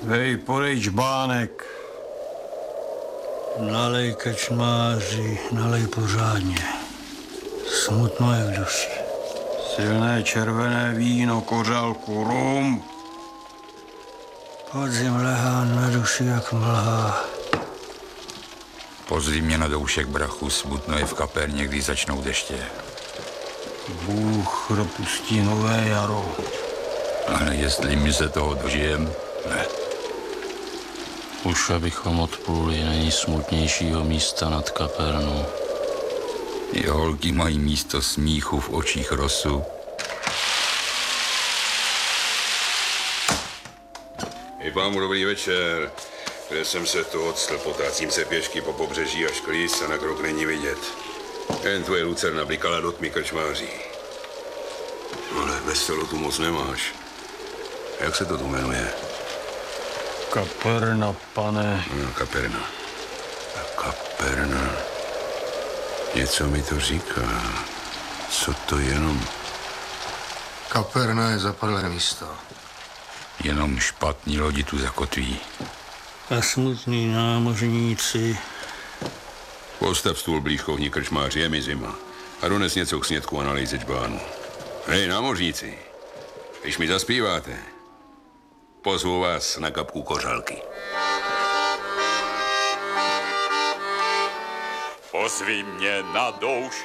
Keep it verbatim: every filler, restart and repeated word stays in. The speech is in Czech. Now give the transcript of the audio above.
Hej, podej čbánek. Nalej, krčmáři, nalej pořádně. Smutno je v duši. Silné červené víno, kořálku, rum. Podzim lehá na duši jak mlha. Pozri mě na doušek, brachu, smutno je v kaperně, když začnou deště. Bůh dopustí nové jaro. Ale jestli my se toho dožijem, ne. Už abychom odpluli, není smutnějšího místa nad kapernou. I holky mají místo smíchu v očích rosu. I pámu dobrý večer. Kde jsem se tu odstl, potácím se pěšky po pobřeží až klís a na krok není vidět. Jen tvoje lucerna blikala do tmy krčmáří. Ale veselo tu moc nemáš. Jak se to tu jmenuje? Kaperna, pane. No, kaperna. Kaperna. Něco mi to říká. Co to jenom? Kaperna je zapadlé místo. Jenom špatní lodi tu zakotví. A smutní námořníci. Postav stůl blíž chovní krčmáři, je mi zima. A dones něco k snědku a nalej ze čbánu. Hej, námořníci, když mi zaspíváte, pozvu vás na kapku kořálky. Pozvi mě na douš